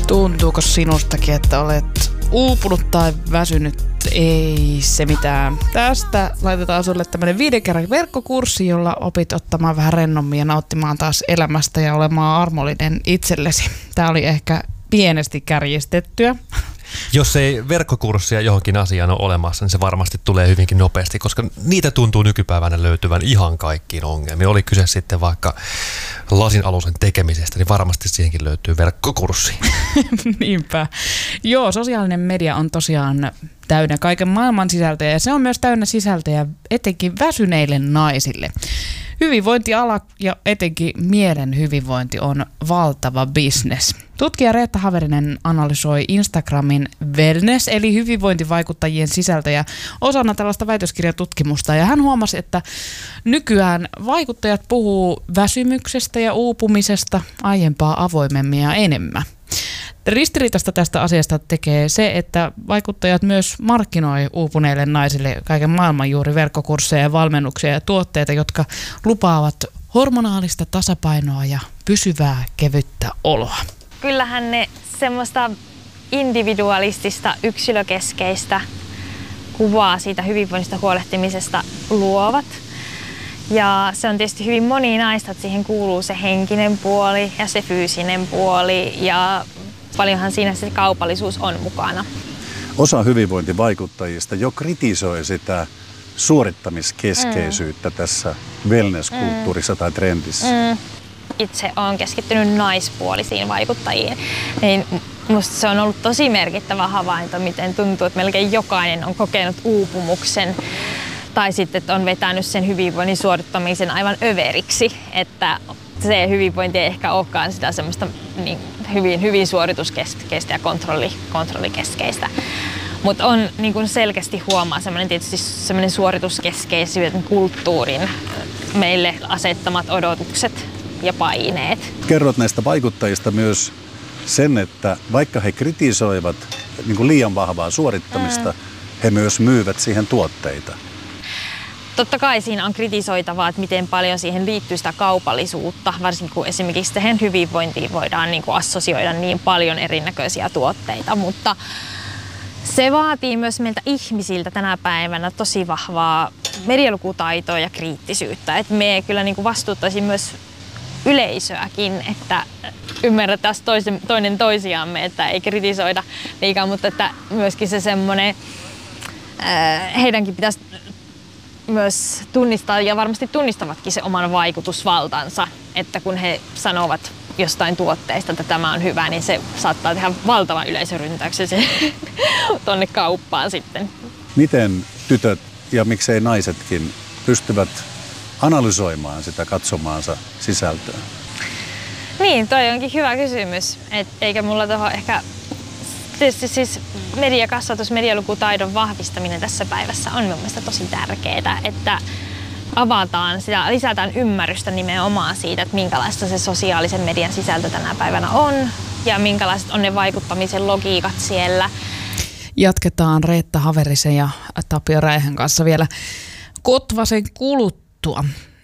Tuntuuko sinustakin, että olet uupunut tai väsynyt? Ei se mitään. Tästä laitetaan sulle tämmönen 5 kerran verkkokurssi, jolla opit ottamaan vähän rennommin ja nauttimaan taas elämästä ja olemaan armollinen itsellesi. Tää oli ehkä pienesti kärjistettyä. Jos ei verkkokurssia johonkin asiaan ole olemassa, niin se varmasti tulee hyvinkin nopeasti, koska niitä tuntuu nykypäivänä löytyvän ihan kaikkiin ongelmiin. Oli kyse sitten vaikka lasinalusen tekemisestä, niin varmasti siihenkin löytyy verkkokurssi. Niinpä. Joo, sosiaalinen media on tosiaan täynnä kaiken maailman sisältöjä ja se on myös täynnä sisältöjä etenkin väsyneille naisille. Hyvinvointiala ja etenkin mielen hyvinvointi on valtava business. Tutkija Reetta Haverinen analysoi Instagramin wellness eli hyvinvointivaikuttajien sisältöjä osana tällaista väitöskirjatutkimusta ja hän huomasi, että nykyään vaikuttajat puhuu väsymyksestä ja uupumisesta aiempaa avoimemmin ja enemmän. Ristiriitasta tästä asiasta tekee se, että vaikuttajat myös markkinoi uupuneille naisille kaiken maailman juuri verkkokursseja ja valmennuksia ja tuotteita, jotka lupaavat hormonaalista tasapainoa ja pysyvää kevyttä oloa. Kyllähän ne semmoista individualistista, yksilökeskeistä kuvaa siitä hyvinvoinnista huolehtimisesta luovat. Ja se on tietysti hyvin moninaista, että siihen kuuluu se henkinen puoli ja se fyysinen puoli ja paljonhan siinä se kaupallisuus on mukana. Osa hyvinvointivaikuttajista jo kritisoi sitä suorittamiskeskeisyyttä tässä wellness-kulttuurissa tai trendissä. Itse olen keskittynyt naispuolisiin vaikuttajiin, niin musta se on ollut tosi merkittävä havainto, miten tuntuu, että melkein jokainen on kokenut uupumuksen tai sitten että on vetänyt sen hyvinvoinnin suorittamisen aivan överiksi, että se hyvinvointi ei ehkä olekaan sitä semmoista niin hyvin suorituskeskeistä ja kontrollikeskeistä. Mutta on niin kuin selkeästi huomaa semmoinen suorituskeskeisyyden kulttuurin meille asettamat odotukset ja paineet. Kerrot näistä vaikuttajista myös sen, että vaikka he kritisoivat niin kuin liian vahvaa suorittamista, he myös myyvät siihen tuotteita. Totta kai siinä on kritisoitavaa, että miten paljon siihen liittyy sitä kaupallisuutta, varsinkin kun esimerkiksi tähän hyvinvointiin voidaan niin kuin assosioida niin paljon erinäköisiä tuotteita, mutta se vaatii myös meiltä ihmisiltä tänä päivänä tosi vahvaa medialukutaitoa ja kriittisyyttä, että me kyllä niin kuin vastuuttaisiin myös yleisöäkin, että ymmärretään toinen toisiamme, että ei kritisoida liikaa, mutta että myöskin se semmoinen, heidänkin pitäisi myös tunnistaa ja varmasti tunnistavatkin se oman vaikutusvaltansa, että kun he sanovat jostain tuotteista, että tämä on hyvä, niin se saattaa tehdä valtavan yleisöryntäyksen tuonne kauppaan sitten. Miten tytöt ja miksei naisetkin pystyvät analysoimaan sitä katsomaansa sisältöä? Niin, toi onkin hyvä kysymys, eikä mulla tuohon ehkä. Tietysti siis mediakasvatus, medialukutaidon vahvistaminen tässä päivässä on mun mielestä tosi tärkeää, että avataan sitä, lisätään ymmärrystä nimenomaan siitä, että minkälaista se sosiaalisen median sisältö tänä päivänä on ja minkälaiset on ne vaikuttamisen logiikat siellä. Jatketaan Reetta Haverisen ja Tapio Räihän kanssa vielä Kotvasen kuluttua.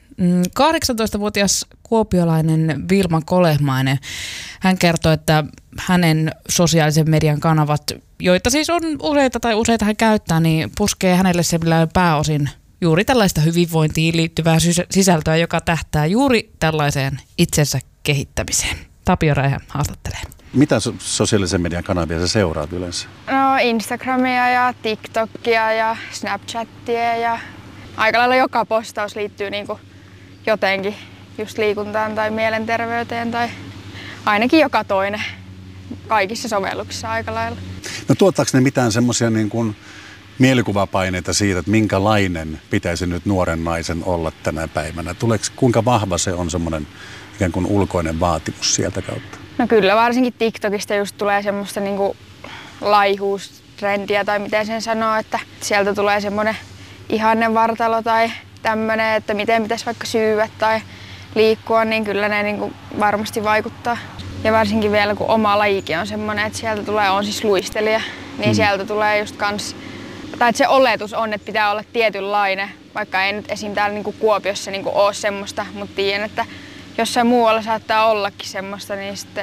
18-vuotias kuopiolainen Vilma Kolehmainen, hän kertoi, että hänen sosiaalisen median kanavat, joita siis on useita hän käyttää, niin puskee hänelle semmoinen pääosin juuri tällaista hyvinvointiin liittyvää sisältöä, joka tähtää juuri tällaiseen itsensä kehittämiseen. Tapio Räihä haastattelee. Mitä sosiaalisen median kanavia sä seuraat yleensä? No Instagramia ja TikTokia ja Snapchatia ja aika lailla joka postaus liittyy niinku jotenkin just liikuntaan tai mielenterveyteen tai ainakin joka toinen kaikissa sovelluksissa aika lailla. No tuottaako ne mitään semmoisia niin kuin mielikuvapaineita siitä, että minkälainen pitäisi nyt nuoren naisen olla tänä päivänä? Kuinka vahva se on semmoinen ikään kuin ulkoinen vaatimus sieltä kautta? No kyllä, varsinkin TikTokista just tulee semmoista niinku laihuustrendiä tai miten sen sanoo, että sieltä tulee semmoinen ihanne vartalo tai tämmöinen, että miten pitäisi vaikka syyä tai liikkua, niin kyllä ne niinku varmasti vaikuttaa. Ja varsinkin vielä kun oma lajikin on semmoinen, että sieltä tulee, on siis luistelija, niin sieltä tulee just kans, tai että se oletus on, että pitää olla tietynlainen, vaikka ei nyt esim. Täällä niinku Kuopiossa niinku ole semmoista, mutta tiedän, että jossain muualla saattaa ollakin semmoista, niin sitten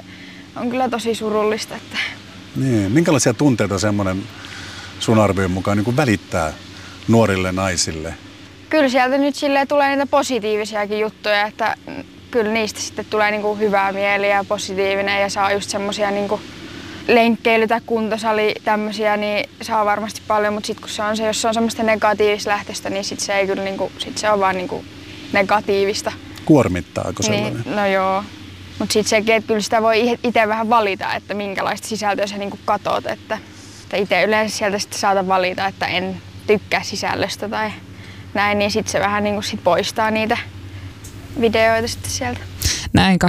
on kyllä tosi surullista. Että... Niin. Minkälaisia tunteita semmoinen sun arvion mukaan niin kuin välittää nuorille naisille? Kyllä sieltä nyt silleen tulee niitä positiivisiakin juttuja, että kyllä niistä sitten tulee niinku hyvää mieliä ja positiivinen ja saa just semmosia niinku lenkkeily- tai kuntosali tämmösiä, niin saa varmasti paljon, mutta sitten kun se on se, jos se on semmoista negatiivista lähtöstä, niin sit se ei kyllä niinku, sit se on vaan niinku negatiivista. Kuormittaako sellainen? Niin, no joo. Mutta sitten sekin, että kyllä sitä voi itse vähän valita, että minkälaista sisältöä sä niinku katot, että itse yleensä sieltä sitten saatan valita, että en tykkää sisällöstä tai näin, niin sitten se vähän niinku sit poistaa niitä videoita sitten sieltä. Näin